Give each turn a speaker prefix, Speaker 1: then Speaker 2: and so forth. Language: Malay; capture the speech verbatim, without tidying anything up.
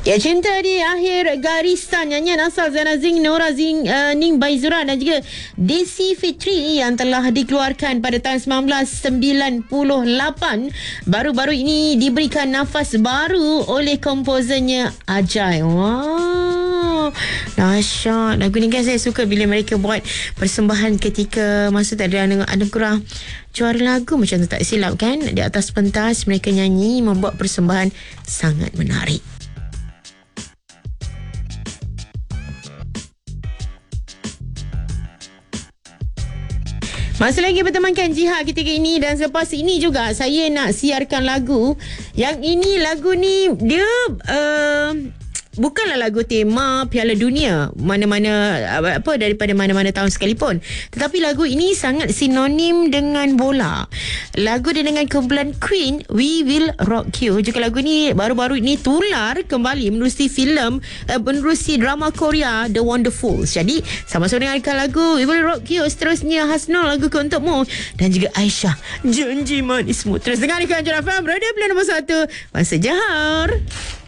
Speaker 1: Ya, Cinta di Akhir Garisan, nyanyian asal Zana Zing, Nora Zing, uh, Ning Baizura dan juga Desi Fitri yang telah dikeluarkan pada tahun sembilan belas sembilan puluh lapan. Baru-baru ini diberikan nafas baru oleh komposernya Ajay. Wow, dahsyat. Lagu ni kan saya suka bila mereka buat persembahan ketika masa tak ada anugerah juara lagu macam tu, tak silap kan. Di atas pentas mereka nyanyi, membuat persembahan sangat menarik. Masih lagi bertemankan Jihad ketika ini, dan selepas ini juga saya nak siarkan lagu. Yang ini, lagu ni dia uh, bukanlah lagu tema Piala Dunia mana-mana apa daripada mana-mana tahun sekalipun, tetapi lagu ini sangat sinonim dengan bola. Lagu dia dengan kumpulan Queen, We Will Rock You. Juga lagu ni baru-baru ini tular kembali menerusi filem uh, menerusi drama Korea The Wonderfuls. Jadi sama-sama dengarkan lagu We Will Rock You. Seterusnya Hasnul, lagu ke untukmu, dan juga Aisyah, Janji Manismu. Terus dengarkan Anjur F M, radio pilihan nombor satu, Masa Jahar.